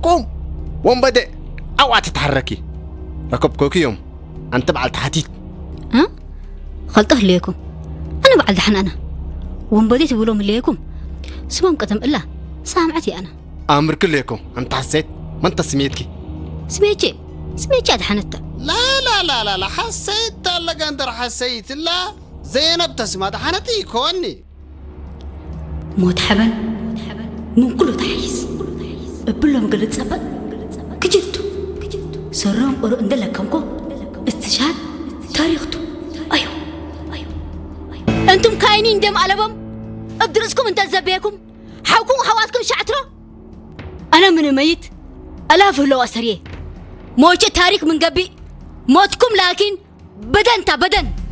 قوم وانبدأ أوعى تتحركي ركب كوكيوم أنت بعد تحتيت ها خلطه ليكم أنا بعد حنانة وانبديت بقولهم ليكم سمام قدم إلا سامعتي أنا أمر كلكم أنت حسيت ما أنت سميتك سميتي عاد حنتا لا لا لا لا لا حسيت لا قندر حسيت لا زينب تسمع حنتي كوني موت حبل من كله تحيز بلهم قلت سبت كجبتو سرهم قرؤ اندلكمكو استشهاد تاريخته ايوه انتم كاينين دم علبهم ابدرسكم انت زبيكم حاوكم وحواتكم شعترو انا من ميت الاف لو اسريه موجه تاريخ من قبي موتكم لكن بدن